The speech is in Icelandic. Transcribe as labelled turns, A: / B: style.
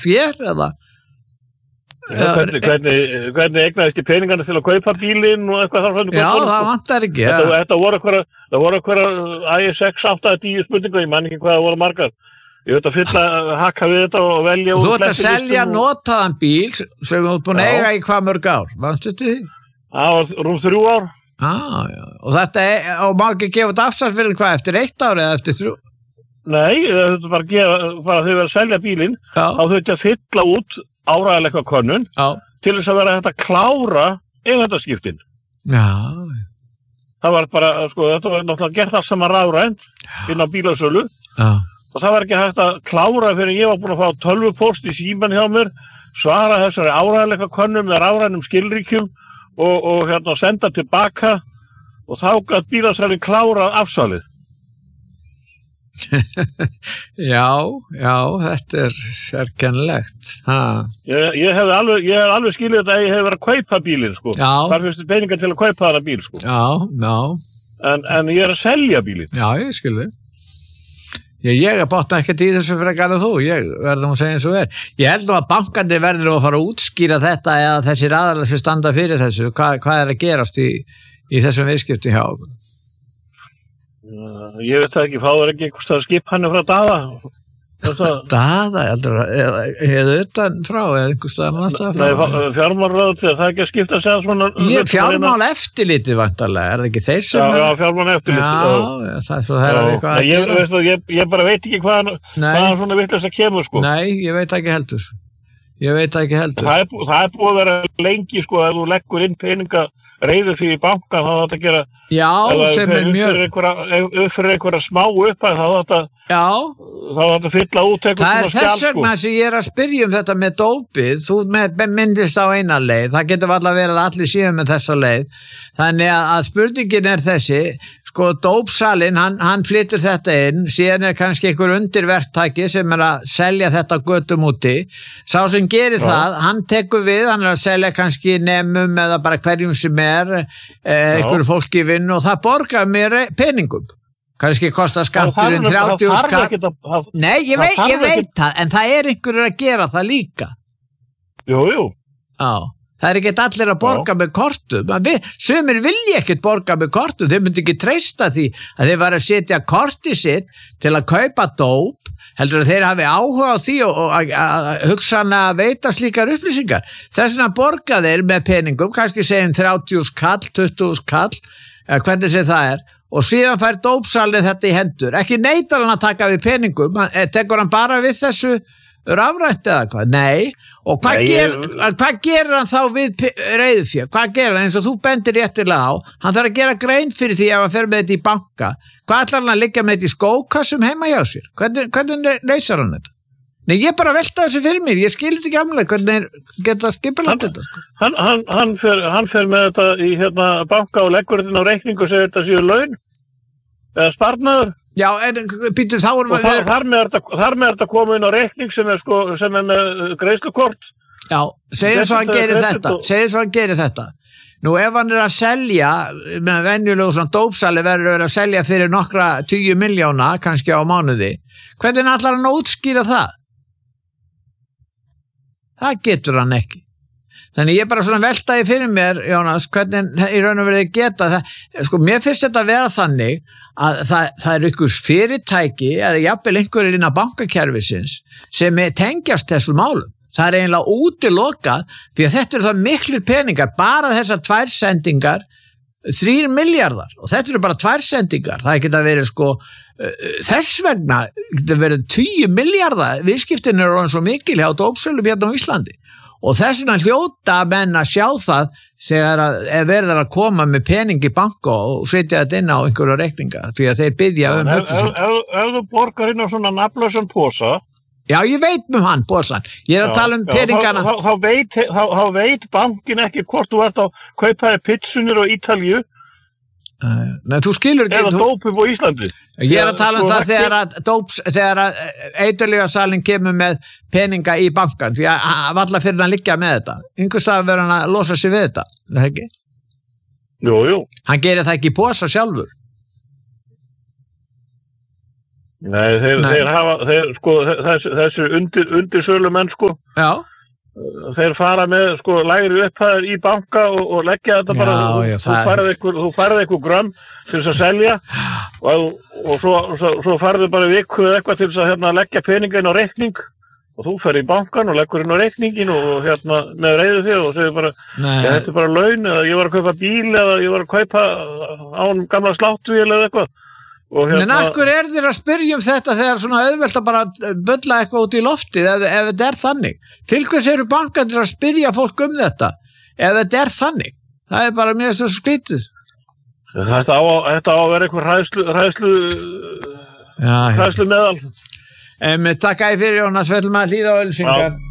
A: þér eða
B: hvernig eignaðist í peningana til að kaupa bílinn og eitthvað þar svona?
A: Já, það vantar ekki.
B: Þetta voru einhverja ISX 8-10 spurningar, ég man ekki hvað það voru margar. Ég veit að fylla hakka við þetta og velja
A: og þú ert að selja notaðan bíl sem þú ert búin að eiga í hvað mörg ár? Manstu því?
B: Það var rúm 3 ár.
A: Já. Og þetta og má ekki gefa þetta afsal fyrir hvað, eftir 1 ár eða eftir 3?
B: Nei, þetta bara þau verið að selja bílinn, þá þau að fylla út áræðilega könnun til þess að vera hægt að klára eigendaskiptin.
A: Já.
B: Það var bara, þetta var náttúrulega gert allt saman rafrænt inn á bílasölu. Já. Og það var ekki hægt að klára fyrir ég var búin að fá tölvupóst í síman hjá mér, svara þessari áræðilega könnum með rafrænum skilríkjum og senda tilbaka og þá gat bílasælinn klárað afsalið.
A: Já, þetta sérkennilegt.
B: Ég hef alveg skilið þetta að ég hef verið að kaupa bílinn, Þar fyrstu peningar til að kaupa þarna bíl, Já. En ég að selja bílinn.
A: Já, ég skilði. Ég botna ekkert í þessu frekar en þú, ég verðum að segja eins og Ég held nú að bankandi verður að fara að útskýra þetta eða þessir aðalar sem standa fyrir þessu, hvað að gerast í þessum viðskipti hjá okkur?
B: Ég veit það ekki, fáður ekki einhvers skip hann frá Daða?
A: Daða, eða utan frá, eða einhvers staðar frá?
B: Nei, fjármálaráð, það er ekki að skipta að segja svona...
A: Fjármál eftirlitið vantarlega, það ekki þeir sem...
B: Já, fjármál eftirlitið.
A: Já, það er svo það eitthvað að
B: gera. Ég bara veit ekki hvaðan svona vitlaust að kemur,
A: Nei, ég veit ekki heldur.
B: Það er búið að vera lengi, ef þú leggur inn peninga reiður fyrir bankan, þá þetta gera...
A: Já, sem er mjög...
B: Fyrir einhverja smá upphæð, þá þetta fylla út
A: það þess vegna sem ég að spyrja þetta með dópið, þú myndist á eina leið, það getur alltaf verið að allir síðan með þessa leið, þannig að spurningin er þessi, dópsalinn, hann flyttur þetta inn, síðan kannski einhver undirverktaki sem að selja þetta götum úti, sá sem gerir það, hann tekur við, hann að selja kannski nemum eða bara hverjum sem einhverju fólki vinn og það borgar mér peningum. Kannski kostar skatturinn 30 skall. Nei, ég veit það, en það einhverjur að gera það líka.
B: Jú.
A: Já, það ekki allir að borga með kortum. Sumir vilja ekkert borga með kortum, þeir myndi ekki treysta því að þeir var að setja korti sitt til að kaupa dóp, heldur að þeir hafi áhuga á því og að hugsanlega að veita slíkar upplýsingar. Þess vegna borga þeir með peningum, kannski segjum 30 skall, 20 skall, hvernig sem það og síðan fær dópsalinn þetta í hendur. Ekki neitar hann að taka við peningum, tekur hann bara við þessu rafrænt eða hvað? Nei. Og hvað gerir hann þá við reiðufé? Hvað gerir hann eins og þú bendir réttilega á? Hann þarf að gera grein fyrir því að hann fer með þetta í banka. Hvað ætlar hann að liggja með þetta í skókassum heima hjá sér? Hvernig leysar hann þetta? Nei, ég bara velta þessu fyrir mér. Ég skil þetta ekki alveg hvernig geta skipulagt þetta.
B: Hann fer með þetta í banka og leggur þetta á reikningu og segir þetta séu laun eða sparnaður.
A: Já, en býtum þá
B: þar með þetta koma inn á reikning sem er með greiðslukort.
A: Já, segjum svo hann gerir þetta. Nú ef hann að selja með venjulegu svona dópsali verður að selja fyrir nokkra 10 miljóna kannski á mánuði. Hvernig ætlar hann að útskýra það? Það getur hann ekki. Þannig ég bara svona veltaði fyrir mér, Jónas, hvernig í raun og verið geta það. Mér finnst þetta að vera þannig að það ykkur fyrirtæki eða jafnvel einhverjir innan bankakerfisins sem tengjast þessum málum. Það eiginlega útilokað því að þetta það miklir peningar, bara þessar 2 sendingar, 3 miljardar og þetta bara 2 sendingar. Það geta verið þess vegna geta verið 10 miljardar viðskiptin orðin svo mikil hjá dópsölum hérna á Íslandi og þess vegna hljóta menn að sjá það þegar verður að koma með pening í banka og setja þetta inn á einhverja reikninga því að þeir biðja upplýsingar.
B: Ef þú borgar inn á svona nafnlausan posa.
A: Já, ég veit hann, posan. Ég að tala peningana.
B: Þá veit bankin ekki hvort þú ert að kaupa pitsunir á Ítalíu.
A: Nei, þú skilur ekki.
B: Eða dópum á Íslandi.
A: Ég að tala þegar eiturlyfjasalinn kemur með peninga í bankan, því að valla fyrir hann liggja með þetta. Einhvers staðar verður hann að losa sig við þetta, er það ekki?
B: Jú.
A: Hann gerir það ekki í posa sjálfur.
B: Nei, þeir hafa, sko, þessi undirsölumenn, sko.
A: Já.
B: Þeir fara með, sko, lægri upphæðir í banka og leggja þetta bara, þú færði einhver grömm til þess að selja og svo færðu bara viku eða eitthvað til þess að leggja peninga inn á reikning og þú fer í bankan og leggur inn á reikningin og með reiðu þig og segir bara, þetta er bara laun eða ég var að kaupa bíl eða ég var að kaupa án gamla sláttvél eða eitthvað. En akkur þeir að spyrja þetta þegar svona auðvelt að bara bulla eitthvað út í loftið ef þetta þannig? Til hvers eru bankarnir að spyrja fólk þetta ef þetta þannig? Það bara mjög svo skrítið. Þetta á að vera eitthvað hræðslu meðal. Takk fyrir Jónas, við ætlum að hlýða á auglýsingar.